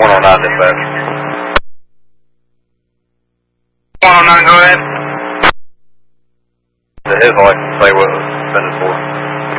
109 dispatch. 109, go ahead. His license say what it was suspended for.